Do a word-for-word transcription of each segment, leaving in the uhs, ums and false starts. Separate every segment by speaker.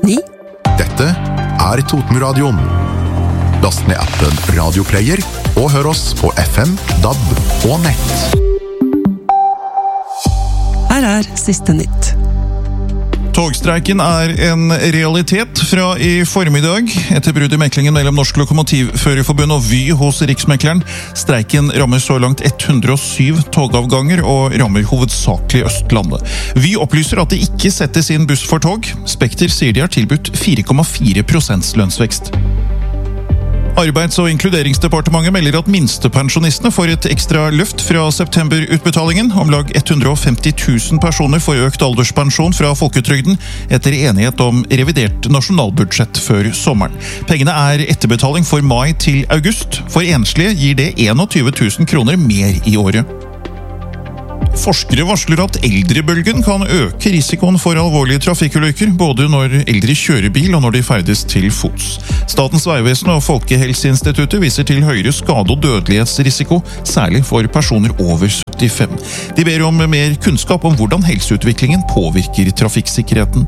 Speaker 1: ni.
Speaker 2: Dette er Totenradioen. Last ned appen Radioplayer og hør oss på F M, D A B og nett.
Speaker 1: Her er siste nytt.
Speaker 3: Togstreiken er en realitet fra i formiddag. Etter brudd i meklingen mellom Norsk Lokomotivførerforbund og Vy hos Riksmekleren. Streiken rammer så langt ett hundre og syv togavganger og rammer hovedsakelig Østlandet. Vy opplyser at det ikke settes inn buss for tog. Spekter sier de har tilbudt fire komma fire prosent lønnsvekst. Arbeids- og inkluderingsdepartementet melder at minstepensjonistene får et ekstra løft fra septemberutbetalingen. Om lag ett hundre og femti tusen personer får økt alderspensjon fra folketrygden etter enighet om revidert nasjonalbudsjett før sommeren. Pengene er etterbetaling for mai til august. For enslige gir det tjueen tusen kroner mer i året. Forskere varsler at eldrebølgen kan øke risikoen for alvorlige trafikkulykker, både når eldre kjører bil og når de ferdes til fots. Statens vegvesen og Folkehelseinstituttet viser til høyere skade- og dødelighetsrisiko, særlig for personer over syttifem. De ber om mer kunnskap om hvordan helseutviklingen påvirker trafikksikkerheten.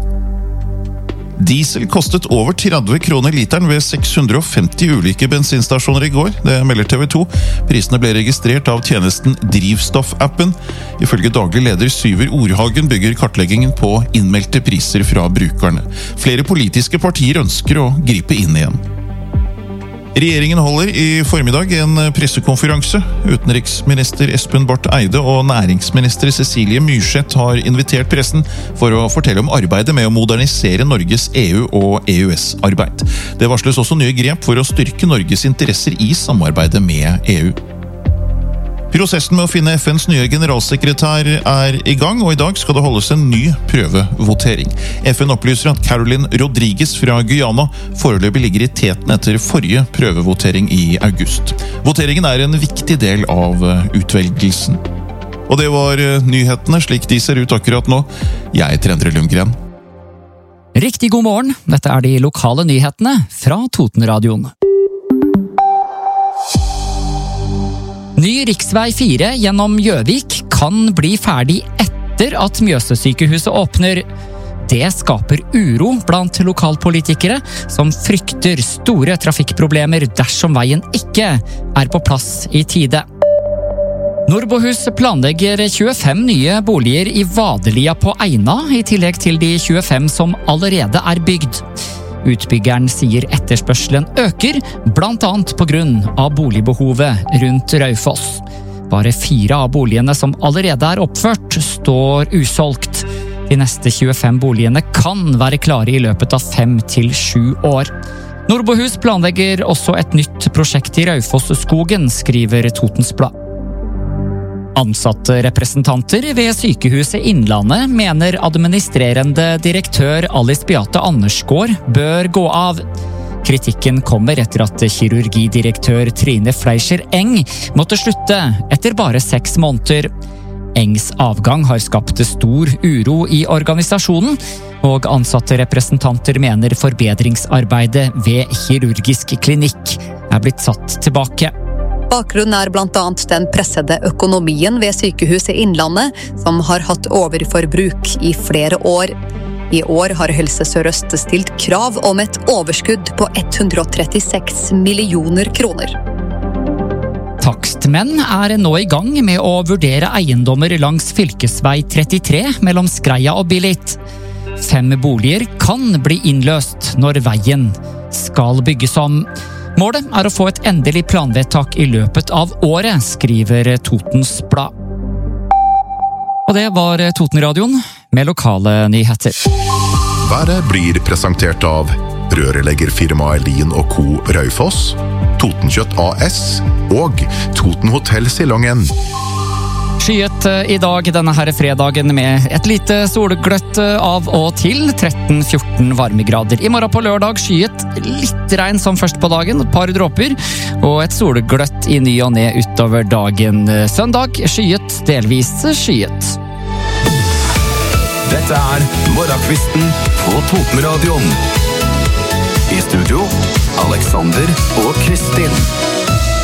Speaker 3: Diesel kostet over tretti kroner literen ved seks hundre og femti ulike bensinstasjoner i går, det melder T V to. Prisene ble registrert av tjenesten Drivstoff-appen. Ifølge daglig leder Syver Orhagen bygger kartleggingen på innmeldte priser fra brukerne. Flere politiske partier ønsker å gripe inn igjen. Regjeringen holder i formiddag en pressekonferanse. Utenriksminister Espen Barth Eide og næringsminister Cecilie Myrseth har invitert pressen for å fortelle om arbeidet med å modernisere Norges E U- og E U S-arbeid. Det varsles også nye grep for å styrke Norges interesser i samarbeidet med E U. Prosessen med å finne F N's nye generalsekretær er i gang, og i dag skal det holdes en ny prøvevotering. F N opplyser at Caroline Rodriguez fra Guyana foreløpig ligger i teten etter forrige prøvevotering i august. Voteringen er en viktig del av utvelgelsen. Og det var nyhetene slik de ser ut akkurat nå. Jeg heter Endre Lundgren.
Speaker 4: Riktig god morgen, dette er de lokale nyhetene fra Totenradioen. Ny riksvei fire gjennom Gjøvik kan bli ferdig etter at Mjøssykehuset åpner. Det skaper uro blant lokalpolitikere som frykter store trafikkproblemer dersom veien ikke er på plass i tide. Nordbohus planlegger tjuefem nye boliger i Vadelia på Eina, i tillegg til de tjuefem som allerede er bygd. Utbyggeren sier etterspørselen øker, blant annet på grunn av boligbehovet rundt Raufoss. Bare fire av boligene som allerede er oppført, står usolgt. De neste tjuefem boligene kan være klare i løpet av fem til sju år. Nordbohus planlegger også et nytt prosjekt i Raufoss-skogen, skriver Totens Blad. Ansatte representanter ved Sykehuset Innlandet mener administrerende direktør Alice Beate Andersgaard bør gå av. Kritikken kommer etter at kirurgidirektør Trine Fleischer Eng måtte slutte etter bare seks måneder. Engs avgang har skapt stor uro i organisasjonen, og ansatte representanter mener forbedringsarbeidet ved kirurgisk klinikk er blitt satt tilbake.
Speaker 5: Bakgrunnen er blant annet den pressede økonomien ved Sykehuset Innlandet, som har hatt overforbruk i flere år. I år har Helse Sør-Øst stilt krav om et overskudd på ett hundre og trettiseks millioner kroner.
Speaker 4: Takstmenn er nå i gang med å vurdere eiendommer langs fylkesvei trettitre mellom Skreia og Billit. Fem boliger kan bli innløst når veien skal bygges om. Målet er å få et endelig planvedtak i løpet av året, skriver Totens Blad. Og det var Totenradioen med lokale nyheter.
Speaker 2: Været blir presentert av rørleggerfirmaet Lien og Co. Raufoss, Totenkjøtt A S og Toten Hotel Silongen.
Speaker 4: Skyet i dag denne her fredagen med et lite solgløtt av og til, tretten til fjorten varmegrader. I morgen på lørdag skyet, litt regn som først på dagen, et par dråper, og et solgløtt i ny og ned utover dagen. Søndag skyet, delvis skyet.
Speaker 6: Dette er Morgenkvisten på Totenradioen. I studio, Alexander og Kristin.